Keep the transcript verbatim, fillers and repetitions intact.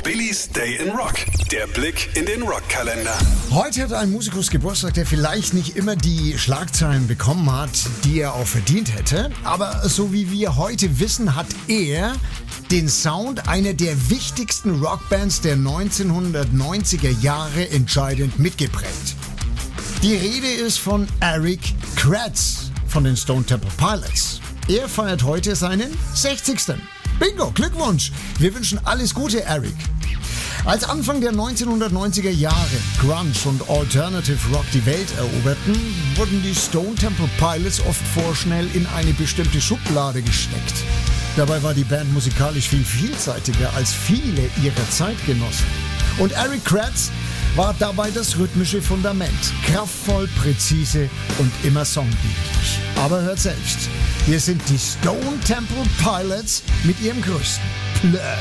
Billys Day in Rock. Der Blick in den Rockkalender. Heute hat ein Musikus Geburtstag, der vielleicht nicht immer die Schlagzeilen bekommen hat, die er auch verdient hätte. Aber so wie wir heute wissen, hat er den Sound einer der wichtigsten Rockbands der neunzehnhundertneunziger Jahre entscheidend mitgeprägt. Die Rede ist von Eric Kratz von den Stone Temple Pilots. Er feiert heute seinen sechzigsten Bingo, Glückwunsch! Wir wünschen alles Gute, Eric. Als Anfang der neunzehnhundertneunziger Jahre Grunge und Alternative Rock die Welt eroberten, wurden die Stone Temple Pilots oft vorschnell in eine bestimmte Schublade gesteckt. Dabei war die Band musikalisch viel vielseitiger als viele ihrer Zeitgenossen. Und Eric Kratz war dabei das rhythmische Fundament. Kraftvoll, präzise und immer songdienlich. Aber hört selbst, hier sind die Stone Temple Pilots mit ihrem größten Plöck.